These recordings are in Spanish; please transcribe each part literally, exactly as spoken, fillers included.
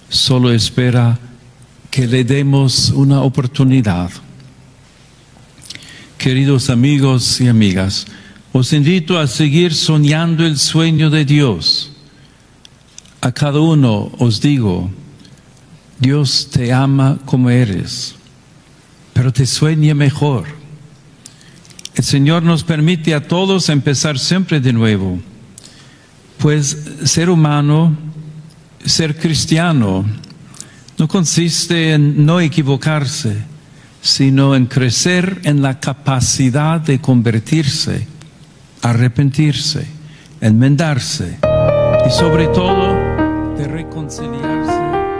solo espera que le demos una oportunidad. Queridos amigos y amigas, os invito a seguir soñando el sueño de Dios. A cada uno os digo, Dios te ama como eres, pero te sueña mejor. El Señor nos permite a todos empezar siempre de nuevo, pues ser humano, ser cristiano, no consiste en no equivocarse, sino en crecer en la capacidad de convertirse, arrepentirse, enmendarse y sobre todo de reconciliarse.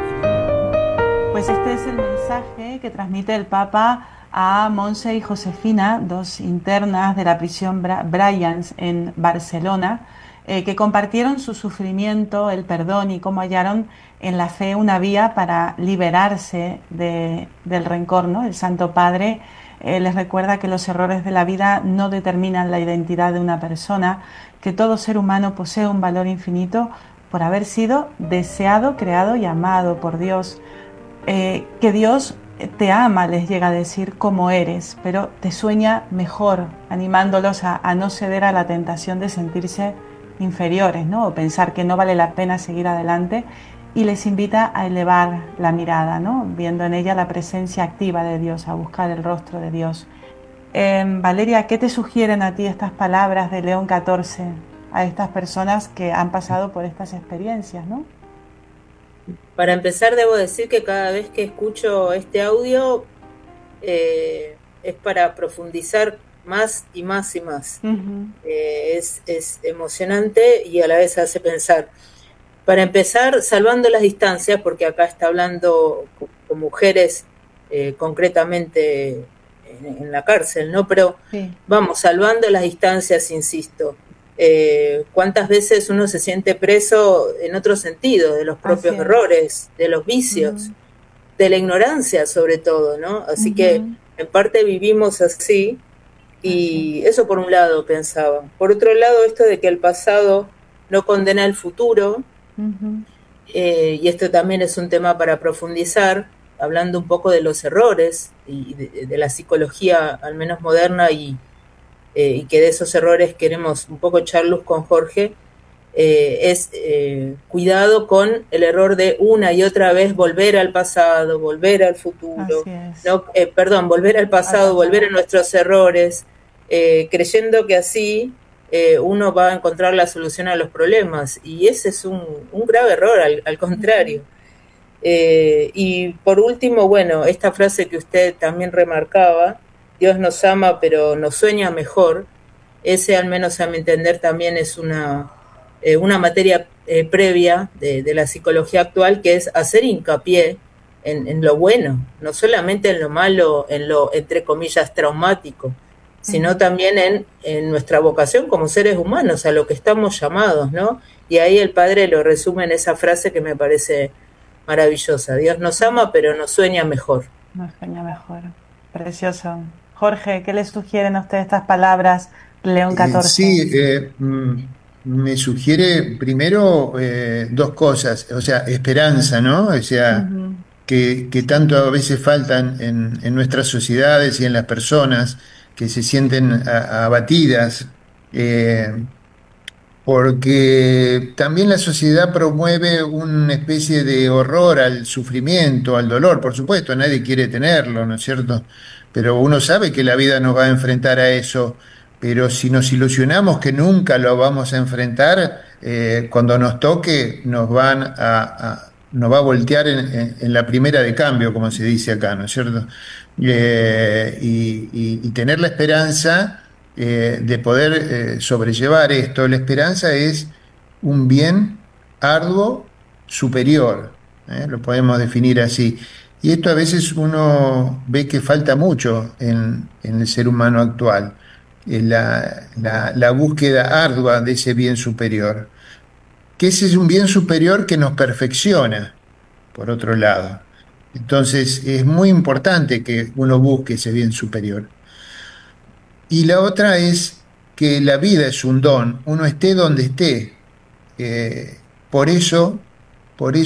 Pues este es el mensaje que transmite el Papa a Monse y Josefina, dos internas de la prisión Bryans en Barcelona, eh, que compartieron su sufrimiento, el perdón y cómo hallaron en la fe una vía para liberarse de, del rencor, ¿no? El Santo Padre eh, les recuerda que los errores de la vida no determinan la identidad de una persona, que todo ser humano posee un valor infinito por haber sido deseado, creado y amado por Dios, eh, que Dios te ama, les llega a decir, como eres, pero te sueña mejor, animándolos a, a no ceder a la tentación de sentirse inferiores, ¿no? O pensar que no vale la pena seguir adelante, y les invita a elevar la mirada, ¿no? Viendo en ella la presencia activa de Dios, a buscar el rostro de Dios. Eh, Valeria, ¿qué te sugieren a ti estas palabras de León catorce a estas personas que han pasado por estas experiencias, ¿no? Para empezar, debo decir que cada vez que escucho este audio eh, es para profundizar más y más y más. Uh-huh. eh, es, es emocionante y a la vez hace pensar. Para empezar, salvando las distancias, porque acá está hablando con mujeres eh, concretamente en, en la cárcel, ¿no? Pero sí. Vamos, salvando las distancias, insisto. Eh, ¿Cuántas veces uno se siente preso en otro sentido, de los propios Así errores, de los vicios, uh-huh. de la ignorancia sobre todo, ¿no? Así uh-huh. que en parte vivimos así, y así. Eso por un lado pensaba. Por otro lado, esto de que el pasado no condena el futuro, uh-huh. eh, y esto también es un tema para profundizar, hablando un poco de los errores y de, de la psicología, al menos moderna, y Eh, y que de esos errores queremos un poco echar luz con Jorge, eh, es eh, cuidado con el error de una y otra vez volver al pasado, volver al futuro, no, eh, perdón, volver al pasado, volver a nuestros errores, eh, creyendo que así eh, uno va a encontrar la solución a los problemas, y ese es un, un grave error, al, al contrario. Eh, y por último, bueno, esta frase que usted también remarcaba, Dios nos ama pero nos sueña mejor, ese al menos a mi entender también es una, eh, una materia eh, previa de, de la psicología actual, que es hacer hincapié en, en lo bueno, no solamente en lo malo, en lo entre comillas traumático, sino uh-huh. también en, en nuestra vocación como seres humanos, a lo que estamos llamados, ¿no? Y ahí el Padre lo resume en esa frase que me parece maravillosa, Dios nos ama pero nos sueña mejor. Nos sueña mejor, precioso. Jorge, ¿qué les sugieren a ustedes estas palabras, León catorce? Eh, sí, eh, me sugiere primero eh, dos cosas, o sea, esperanza, ¿no? O sea, uh-huh. que, que tanto a veces faltan en, en nuestras sociedades y en las personas que se sienten a, abatidas, eh, porque también la sociedad promueve una especie de horror al sufrimiento, al dolor, por supuesto, nadie quiere tenerlo, ¿no es cierto? Pero uno sabe que la vida nos va a enfrentar a eso, pero si nos ilusionamos que nunca lo vamos a enfrentar, eh, cuando nos toque nos van a, a nos va a voltear en, en, en la primera de cambio, como se dice acá, ¿no es cierto? Eh, y, y, y tener la esperanza eh, de poder eh, sobrellevar esto. La esperanza es un bien arduo superior, ¿eh? Lo podemos definir así. Y esto a veces uno ve que falta mucho en, en el ser humano actual, en la, la, la búsqueda ardua de ese bien superior, que ese es un bien superior que nos perfecciona, por otro lado. Entonces es muy importante que uno busque ese bien superior. Y la otra es que la vida es un don, uno esté donde esté. Eh, por eso, por eso